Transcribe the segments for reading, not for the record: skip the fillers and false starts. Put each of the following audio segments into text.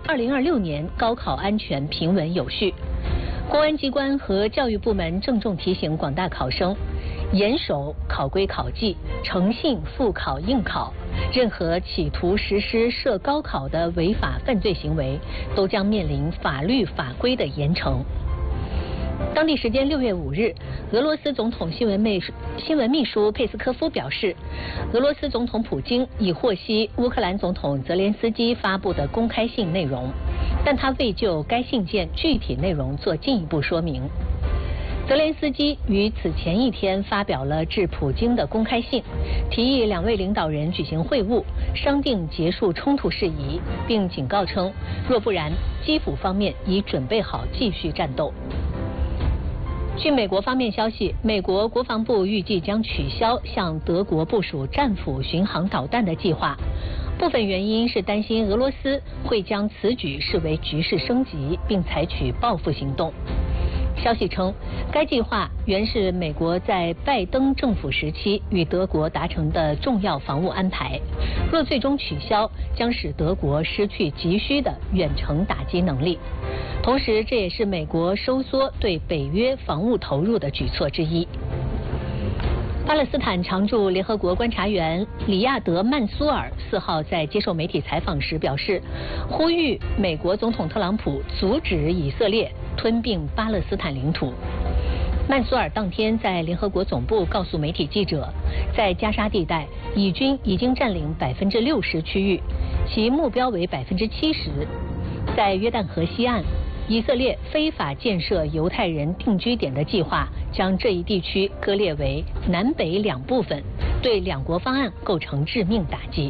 2026年高考安全平稳有序。公安机关和教育部门郑重提醒广大考生，严守考规考纪，诚信复考应考。任何企图实施涉高考的违法犯罪行为，都将面临法律法规的严惩。当地时间6月5日，俄罗斯总统新闻秘书佩斯科夫表示，俄罗斯总统普京已获悉乌克兰总统泽连斯基发布的公开信内容，但他未就该信件具体内容做进一步说明。泽连斯基于此前一天发表了致普京的公开信，提议两位领导人举行会晤，商定结束冲突事宜，并警告称，若不然，基辅方面已准备好继续战斗。据美国方面消息，美国国防部预计将取消向德国部署战斧巡航导弹的计划，部分原因是担心俄罗斯会将此举视为局势升级，并采取报复行动。消息称，该计划原是美国在拜登政府时期与德国达成的重要防务安排，若最终取消，将使德国失去急需的远程打击能力。同时，这也是美国收缩对北约防务投入的举措之一。巴勒斯坦常驻联合国观察员里亚德·曼苏尔4号在接受媒体采访时表示，呼吁美国总统特朗普阻止以色列吞并巴勒斯坦领土。曼苏尔当天在联合国总部告诉媒体记者，在加沙地带，以军已经占领60%区域，其目标为70%。在约旦河西岸，以色列非法建设犹太人定居点的计划将这一地区割裂为南北两部分，对两国方案构成致命打击。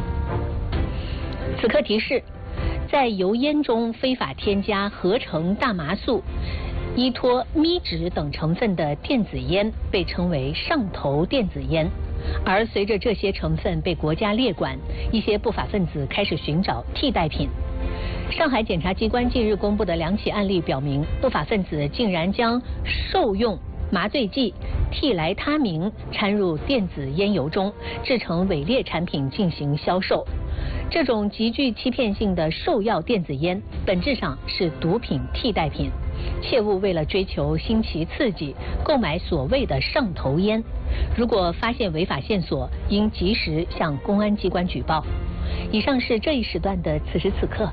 此刻提示，在油烟中非法添加合成大麻素、依托咪酯等成分的电子烟被称为上头电子烟，而随着这些成分被国家列管，一些不法分子开始寻找替代品。上海检察机关近日公布的2起案例表明，不法分子竟然将受用麻醉剂替来他明掺入电子烟油中，制成伪劣产品进行销售。这种极具欺骗性的受药电子烟本质上是毒品替代品，切勿为了追求新奇刺激购买所谓的上头烟。如果发现违法线索，应及时向公安机关举报。以上是这一时段的此时此刻。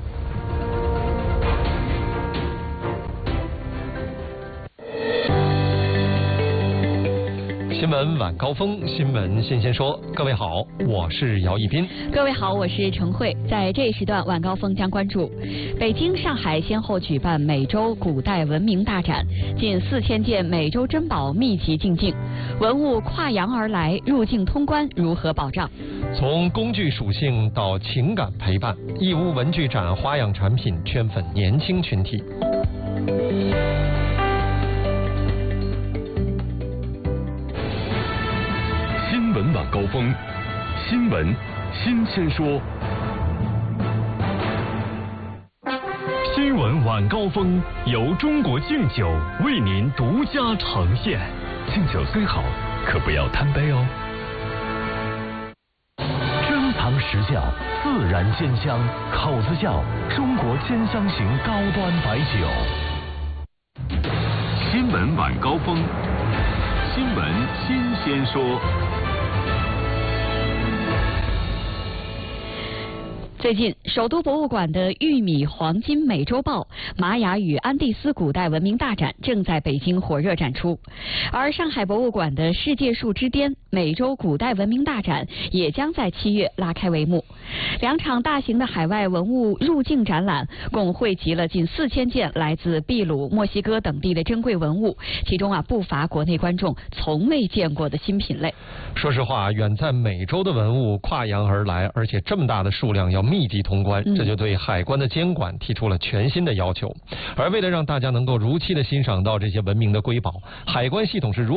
新闻晚高峰，新闻新鲜说。各位好，我是姚一斌。 各位好，我是陈慧。在这一时段晚高峰将关注北京、上海先后举办美洲古代文明大展，近4000件美洲珍宝密集进境，文物跨洋而来，入境通关如何保障？ 从工具属性到情感陪伴，义乌文具展花样产品圈粉年轻群体。 新闻晚高峰，新闻新鲜说。新闻晚高峰由中国敬酒为您独家呈现。敬酒虽好，可不要贪杯哦。珍藏实窖，自然鲜香，口子窖，中国鲜香型高端白酒。新闻晚高峰，新闻新鲜说。 最近，首都博物馆的玉米黄金美洲豹、玛雅与安第斯古代文明大展正在北京火热展出，而上海博物馆的世界树之巅美洲古代文明大展也将在7月拉开帷幕。2场大型的海外文物入境展览，共汇集了近4000件来自秘鲁、墨西哥等地的珍贵文物，其中不乏国内观众从未见过的新品类。 说实话，远在美洲的文物跨洋而来，而且这么大的数量要密集通关，这就对海关的监管提出了全新的要求。而为了让大家能够如期的欣赏到这些文明的瑰宝，海关系统是如